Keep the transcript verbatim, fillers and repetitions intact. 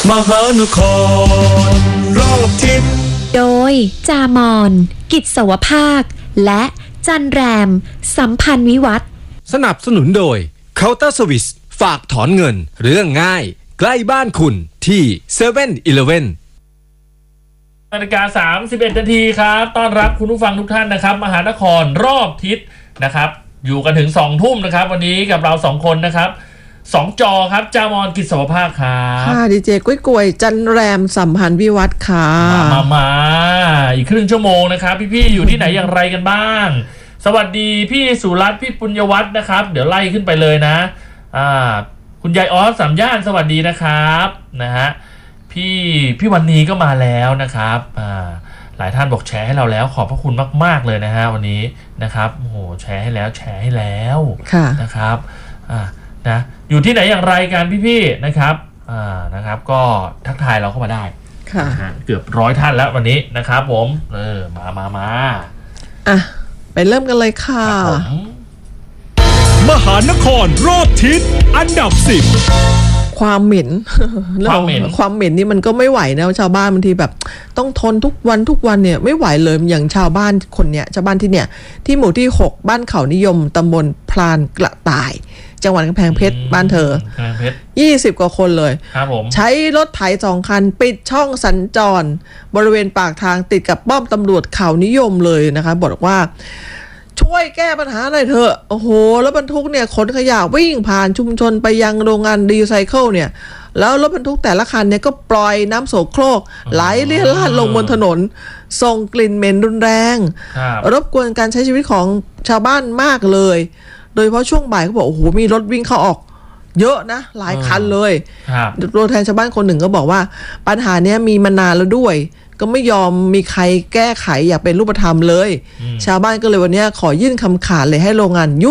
มหานครรอบทิศโดยจามอนกิจสวภาคและจันแรมสัมพันธ์วิวัฒน์สนับสนุนโดย Counter Service ฝากถอนเงินเรื่องง่ายใกล้บ้านคุณที่ เซเว่น อีเลฟเว่นนาฬิกาสามสิบเอ็ดนาทีครับต้อนรับคุณผู้ฟังทุกท่านนะครับมหานครรอบทิศนะครับอยู่กันถึงสองทุ่มนะครับวันนี้กับเราสองคนนะครับสองจอครับจามอนกิจสวภาคครับค่ะดีเจกุ้ยกวยจันแรมสัมพันธ์วิวัฒน์ค่ะมามามาอีกครึ่งชั่วโมงนะครับพี่ๆอยู่ที่ไหนอย่างไรกันบ้างสวัสดีพี่สุรัตน์พี่ปุญญวัฒน์นะครับเดี๋ยวไล่ขึ้นไปเลยนะอ่าคุณยายออสสามย่านสวัสดีนะครับนะฮะพี่พี่วันนี้ก็มาแล้วนะครับอ่าหลายท่านบอกแชร์ให้เราแล้วขอบพระคุณมากๆเลยนะฮะวันนี้นะครับโอ้โหแชร์ให้แล้วแชร์ให้แล้วนะครับอ่านะอยู่ที่ไหนอย่างไรกันพี่ๆนะครับอ่านะครับก็ทักทายเราเข้ามาได้ค่ะเกือบร้อยท่านแล้ววันนี้นะครับผมเออมามามาอ่ะไปเริ่มกันเลยค่ะมหานครรอบทิศอันดับสิบความเหม็นความเหม็นความเหม็นนี่มันก็ไม่ไหวนะชาวบ้านบางทีแบบต้องทนทุกวันทุกวันเนี่ยไม่ไหวเลยอย่างชาวบ้านคนเนี้ยชาวบ้านที่เนี่ยที่หมู่ที่หกบ้านเขานิยมตำบลพลานกระต่ายจังหวัดกำแพงเพชรบ้านเธอยี่สิบกว่าคนเลยครับผมใช้รถไถสองคันปิดช่องสัญจรบริเวณปากทางติดกับป้อมตำรวจเขานิยมเลยนะคะบอกว่าช่วยแก้ปัญหาหน่อยเถอะโอ้โหแล้วบรรทุกเนี่ยขนขยะวิ่งผ่านชุมชนไปยังโรงงานรีไซเคิลเนี่ยแล้วรถบรรทุกแต่ละคันเนี่ยก็ปล่อยน้ำโสโครกไหลเลี่ยราดลงบนถนนส่งกลิ่นเหม็นรุนแรงรบกวนการใช้ชีวิตของชาวบ้านมากเลยโดยเฉพาะช่วงบ่ายเขาบอกโอ้โหมีรถวิ่งเข้าออกเยอะนะหลายคันเลยตัวแทนชาวบ้านคนหนึ่งก็บอกว่าปัญหาเนี้ยมีมานานแล้วด้วยก็ไม่ยอมมีใครแก้ไขอยากเป็นรูปธรรมเลยชาวบ้านก็เลยวันนี้ขอยื่นคำขาดเลยให้โรงงานยุ